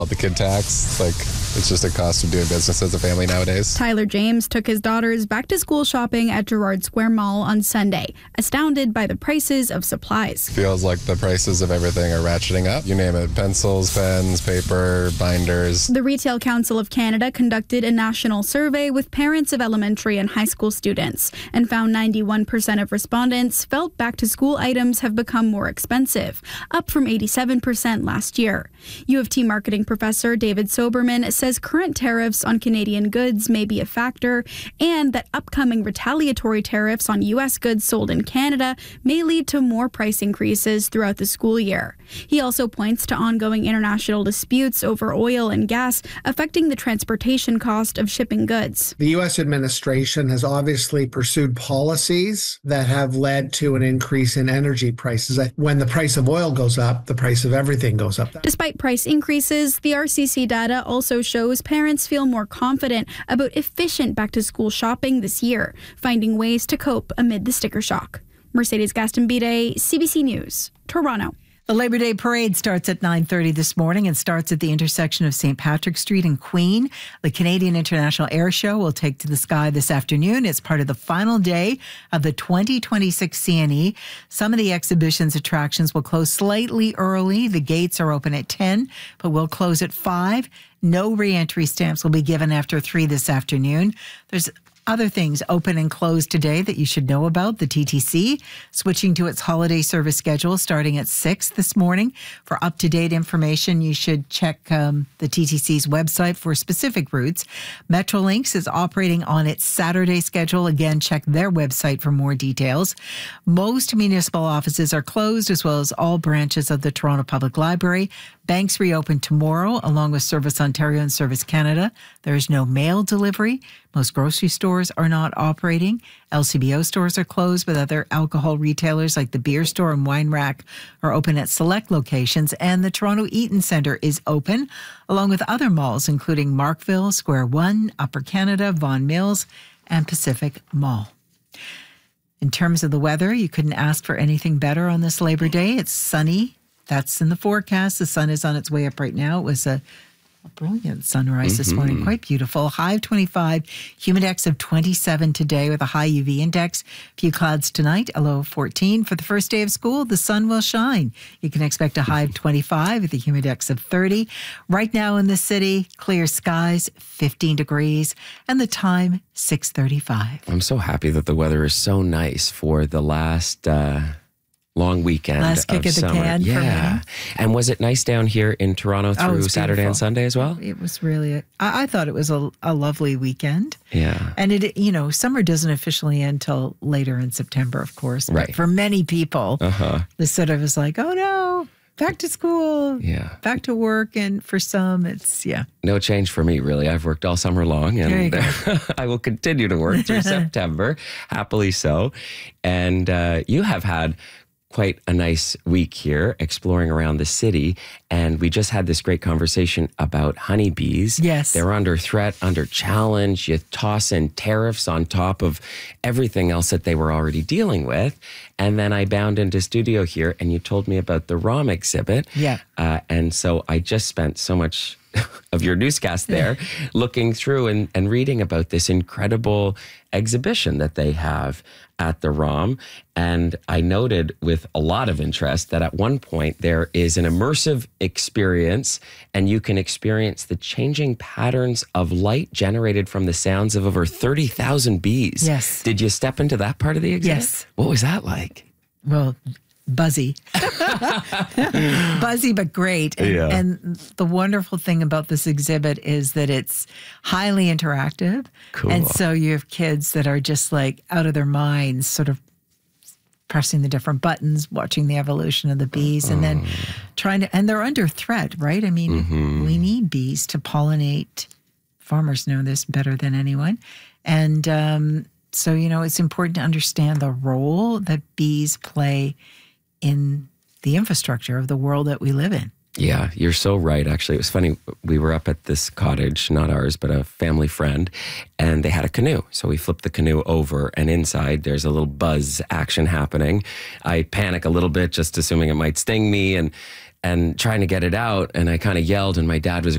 The kid tax, it's just a cost of doing business as a family nowadays. Tyler James took his daughters back to school shopping at Gerrard Square Mall on Sunday, astounded by the prices of supplies. Feels like the prices of everything are ratcheting up. You name it, pencils, pens, paper, binders. The Retail Council of Canada conducted a national survey with parents of elementary and high school students and found 91% of respondents felt back-to-school items have become more expensive, up from 87% last year. U of T marketing professor David Soberman says current tariffs on Canadian goods may be a factor and that upcoming retaliatory tariffs on U.S. goods sold in Canada may lead to more price increases throughout the school year. He also points to ongoing international disputes over oil and gas affecting the transportation cost of shipping goods. The U.S. administration has obviously pursued policies that have led to an increase in energy prices. When the price of oil goes up, the price of everything goes up. Despite price increases, the RCC data also shows parents feel more confident about efficient back-to-school shopping this year, finding ways to cope amid the sticker shock. Mercedes Gaston-Bide, CBC News, Toronto. The Labor Day Parade starts at 9:30 this morning and starts at the intersection of St. Patrick Street and Queen. The Canadian International Air Show will take to the sky this afternoon. It's part of the final day of the 2026 CNE. Some of the exhibition's attractions will close slightly early. The gates are open at 10, but will close at 5. No re-entry stamps will be given after 3 this afternoon. There's other things open and closed today that you should know about. The TTC switching to its holiday service schedule starting at 6 this morning. For up-to-date information, you should check the TTC's website for specific routes. Metrolinx is operating on its Saturday schedule. Again, check their website for more details. Most municipal offices are closed, as well as all branches of the Toronto Public Library. Banks reopen tomorrow, along with Service Ontario and Service Canada. There is no mail delivery. Most grocery stores are not operating. LCBO stores are closed, but other alcohol retailers like the Beer Store and Wine Rack are open at select locations. And the Toronto Eaton Centre is open, along with other malls, including Markville, Square One, Upper Canada, Vaughan Mills, and Pacific Mall. In terms of the weather, you couldn't ask for anything better on this Labor Day. It's sunny. That's in the forecast. The sun is on its way up right now. It was a brilliant sunrise this morning. Quite beautiful. High of 25, humidex of 27 today with a high UV index. Few clouds tonight, a low of 14. For the first day of school, the sun will shine. You can expect a high of 25 with a humidex of 30. Right now in the city, clear skies, 15 degrees, and the time, 6:35. I'm so happy that the weather is so nice for the last long weekend. Last kick of the summer. can. Yeah. And was it nice down here in Toronto through Saturday and Sunday as well? It was really, I thought it was a lovely weekend. Yeah. And summer doesn't officially end till later in September, of course. But right. for many people, this sort of is like, oh no, back to school, back to work. And for some, it's, no change for me, really. I've worked all summer long and I will continue to work through September, happily so. And you have had quite a nice week here exploring around the city. And we just had this great conversation about honeybees. Yes. They're under threat, under challenge. You toss in tariffs on top of everything else that they were already dealing with. And then I bound into studio here and you told me about the ROM exhibit. Yeah. And so I just spent so much of your newscast there looking through and reading about this incredible exhibition that they have at the ROM. And I noted with a lot of interest that at one point there is an immersive experience and you can experience the changing patterns of light generated from the sounds of over 30,000 bees. Yes. Did you step into that part of the exhibit? Yes. What was that like? Well, buzzy. Buzzy, but great. And the wonderful thing about this exhibit is that it's highly interactive. Cool. And so you have kids that are just like out of their minds, sort of pressing the different buttons, watching the evolution of the bees, and then and they're under threat, right? I mean, we need bees to pollinate. Farmers know this better than anyone. And so, it's important to understand the role that bees play in the infrastructure of the world that we live in. Yeah, you're so right. Actually, it was funny. We were up at this cottage, not ours, but a family friend, and they had a canoe. So we flipped the canoe over, and inside there's a little buzz action happening. I panic a little bit, just assuming it might sting me, and trying to get it out. And I kind of yelled, and my dad was